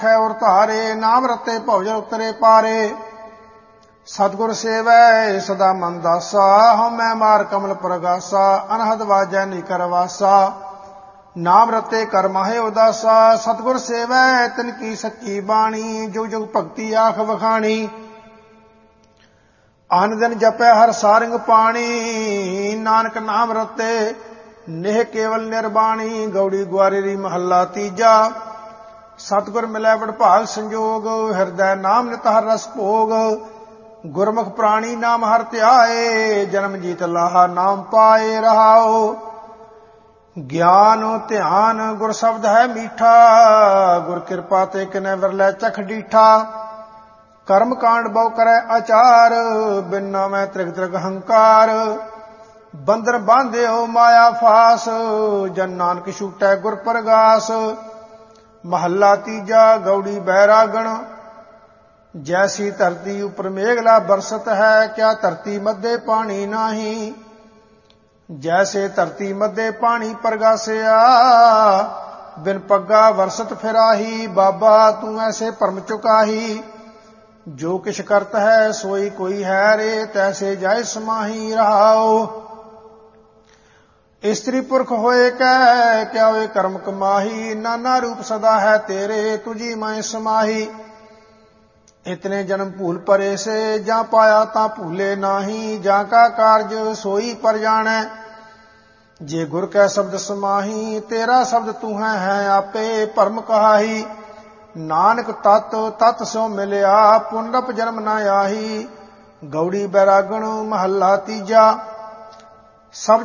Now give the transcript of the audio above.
है और धारे नाम रते भवजन उतरे पारे। सतगुर सेवै सदा मन दासा हम मैं मार कमल प्रगासा अनहद वाजै निकर वासा। नाम रते कर माहे उदासा सतगुर सेवै तिन की सच्ची बाणी जुग जुग भगती आख वखाणी। आन दिन जपै हर सारंग पाणी नानक नाम रते नेह केवल निर्बाणी। गौड़ी ग्वारेरी महला तीजा सतगुर मिलै वडभाग संजोग हिरदै नाम नित हर रस भोग। गुरमुख प्राणी नाम हर ध्याए जन्म जीत लाहा नाम पाए रहाओ। ज्ञान ध्यान गुर शब्द है मीठा गुर कृपा ते किनै विरलै चख डीठा। कर्म कांड बहु करै आचार बिन नामै त्रिग त्रिग हंकार। बंधन बांधे हो माया फास जन नानक छूटै गुर प्रगास। महला तीजा गौड़ी बैरागण जैसी धरती उपर मेघला बरसत है क्या धरती मध्य पानी नाही। जैसे धरती मध्य पानी प्रगासिया बिन पग्गा वरसत फिराही। बाबा तू ऐसे परम चुकाही जो किछ करत है सोई कोई है रे तैसे जाय समाही रहाओ। स्त्री पुरख होए कह क्या होए कर्म कमाही। नाना रूप सदा है तेरे तुझी मैं समाही। इतने जन्म भूल परे से जा पाया ता भूले नाही। जा का कारज सोई पर जानै जे गुर कै शब्द समाही। तेरा शब्द तू है आपे परम कहाही। नानक तत तत सो मिलिया पुनरप जन्म न आही। गौड़ी बैरागण महला तीजा। सब